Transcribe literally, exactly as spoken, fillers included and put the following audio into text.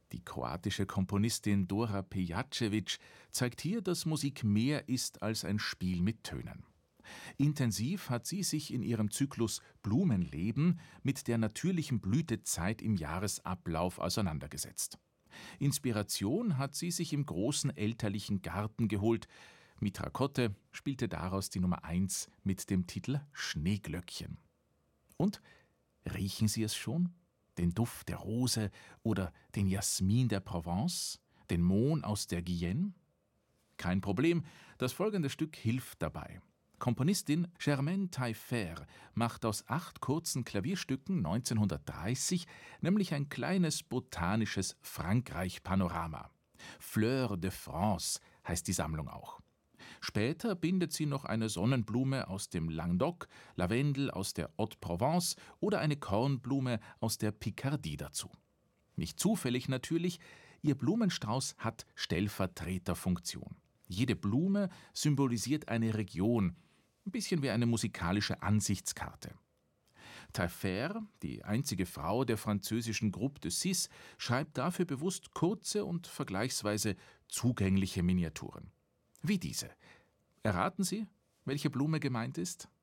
Die kroatische Komponistin Dora Pejacevic zeigt hier, dass Musik mehr ist als ein Spiel mit Tönen. Intensiv hat sie sich in ihrem Zyklus Blumenleben mit der natürlichen Blütezeit im Jahresablauf auseinandergesetzt. Inspiration hat sie sich im großen elterlichen Garten geholt. Mitra Kotte spielte daraus die Nummer eins mit dem Titel Schneeglöckchen. Und riechen Sie es schon? Den Duft der Rose oder den Jasmin der Provence? Den Mohn aus der Guyenne? Kein Problem, das folgende Stück hilft dabei. Komponistin Germaine Taillefer macht aus acht kurzen Klavierstücken neunzehnhundertdreißig nämlich ein kleines botanisches Frankreich-Panorama. Fleur de France heißt die Sammlung auch. Später bindet sie noch eine Sonnenblume aus dem Languedoc, Lavendel aus der Haute-Provence oder eine Kornblume aus der Picardie dazu. Nicht zufällig natürlich, ihr Blumenstrauß hat Stellvertreterfunktion. Jede Blume symbolisiert eine Region, ein bisschen wie eine musikalische Ansichtskarte. Taillefer, die einzige Frau der französischen Groupe de Six, schreibt dafür bewusst kurze und vergleichsweise zugängliche Miniaturen. Wie diese. Erraten Sie, welche Blume gemeint ist?